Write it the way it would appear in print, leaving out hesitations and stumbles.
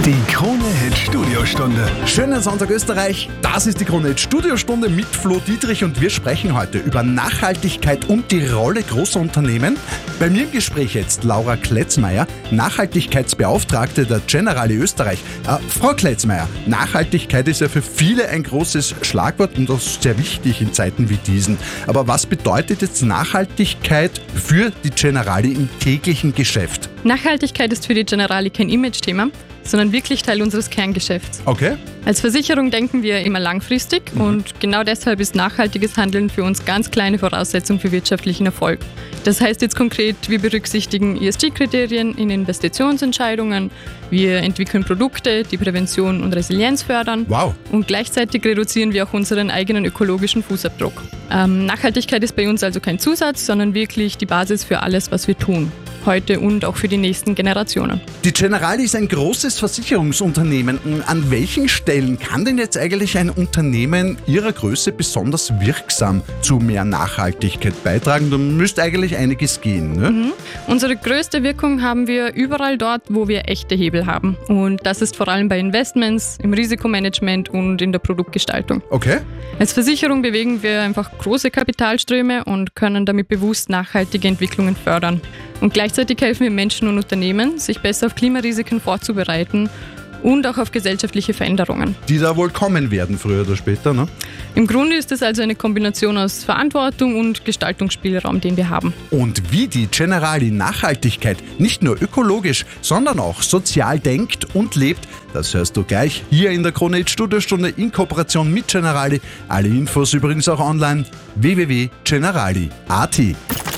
Die Krone-Hit Studiostunde. Schönen Sonntag Österreich, das ist die Krone-Hit Studiostunde mit Flo Dietrich und wir sprechen heute über Nachhaltigkeit und die Rolle großer Unternehmen. Bei mir im Gespräch jetzt Laura Kletzmeier, Nachhaltigkeitsbeauftragte der Generali Österreich. Frau Kletzmeier, Nachhaltigkeit ist ja für viele ein großes Schlagwort und auch sehr wichtig in Zeiten wie diesen. Aber was bedeutet jetzt Nachhaltigkeit für die Generali im täglichen Geschäft? Nachhaltigkeit ist für die Generali kein Image-Thema, sondern wirklich Teil unseres Kerngeschäfts. Okay. Als Versicherung denken wir immer langfristig und genau deshalb ist nachhaltiges Handeln für uns ganz kleine Voraussetzung für wirtschaftlichen Erfolg. Das heißt jetzt konkret, wir berücksichtigen ESG-Kriterien in Investitionsentscheidungen, wir entwickeln Produkte, die Prävention und Resilienz fördern. Wow. Und gleichzeitig reduzieren wir auch unseren eigenen ökologischen Fußabdruck. Nachhaltigkeit ist bei uns also kein Zusatz, sondern wirklich die Basis für alles, was wir tun. Heute und auch für die nächsten Generationen. Die Generali ist ein großes Versicherungsunternehmen. An welchen Stellen kann denn jetzt eigentlich ein Unternehmen ihrer Größe besonders wirksam zu mehr Nachhaltigkeit beitragen? Da müsste eigentlich einiges gehen, ne? Unsere größte Wirkung haben wir überall dort, wo wir echte Hebel haben. Und das ist vor allem bei Investments, im Risikomanagement und in der Produktgestaltung. Okay. Als Versicherung bewegen wir einfach große Kapitalströme und können damit bewusst nachhaltige Entwicklungen fördern. Und gleichzeitig helfen wir Menschen und Unternehmen, sich besser auf Klimarisiken vorzubereiten und auch auf gesellschaftliche Veränderungen. Die da wohl kommen werden, früher oder später, ne? Im Grunde ist es also eine Kombination aus Verantwortung und Gestaltungsspielraum, den wir haben. Und wie die Generali Nachhaltigkeit nicht nur ökologisch, sondern auch sozial denkt und lebt, das hörst du gleich hier in der Krone-Hit Studiostunde in Kooperation mit Generali. Alle Infos übrigens auch online www.generali.at.